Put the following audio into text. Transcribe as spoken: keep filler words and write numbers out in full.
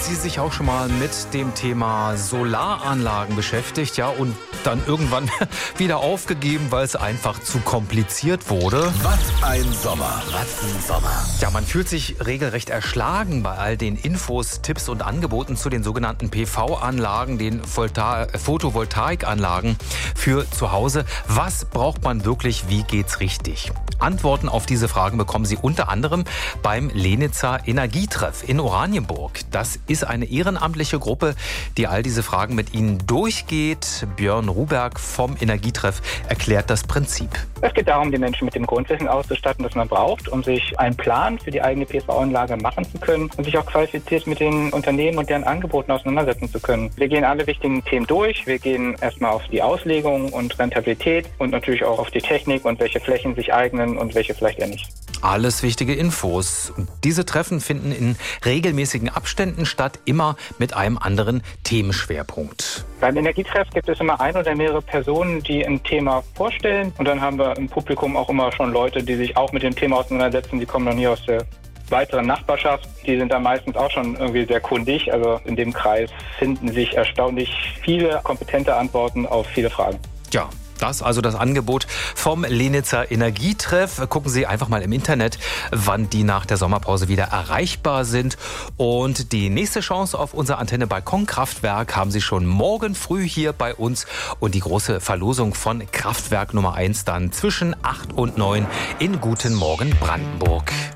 Sie sich auch schon mal mit dem Thema Solaranlagen beschäftigt, ja, und dann irgendwann wieder aufgegeben, weil es einfach zu kompliziert wurde? Was ein Sommer, was ein Sommer. Ja, man fühlt sich regelrecht erschlagen bei all den Infos, Tipps und Angeboten zu den sogenannten P V-Anlagen, den Volta- Photovoltaikanlagen für zu Hause. Was braucht man wirklich? Wie geht's richtig? Antworten auf diese Fragen bekommen Sie unter anderem beim Lenitzer Energietreff in Oranienburg. Das ist eine ehrenamtliche Gruppe, die all diese Fragen mit Ihnen durchgeht. Björn Ruberg vom Energietreff erklärt das Prinzip. Es geht darum, die Menschen mit dem Grundwissen auszustatten, das man braucht, um sich einen Plan für die eigene P V-Anlage machen zu können und sich auch qualifiziert mit den Unternehmen und deren Angeboten auseinandersetzen zu können. Wir gehen alle wichtigen Themen durch. Wir gehen erstmal auf die Auslegung und Rentabilität und natürlich auch auf die Technik und welche Flächen sich eignen und welche vielleicht eher nicht. Alles wichtige Infos. Diese Treffen finden in regelmäßigen Abständen statt, immer mit einem anderen Themenschwerpunkt. Beim Energietreff gibt es immer ein oder mehrere Personen, die ein Thema vorstellen. Und dann haben wir im Publikum auch immer schon Leute, die sich auch mit dem Thema auseinandersetzen. Die kommen dann hier aus der weiteren Nachbarschaft. Die sind da meistens auch schon irgendwie sehr kundig. Also in dem Kreis finden sich erstaunlich viele kompetente Antworten auf viele Fragen. Ja. Das also das Angebot vom Lenitzer Energietreff. Gucken Sie einfach mal im Internet, wann die nach der Sommerpause wieder erreichbar sind. Und die nächste Chance auf unser Antenne Balkonkraftwerk haben Sie schon morgen früh hier bei uns. Und die große Verlosung von Kraftwerk Nummer eins dann zwischen acht und neun in Guten Morgen Brandenburg.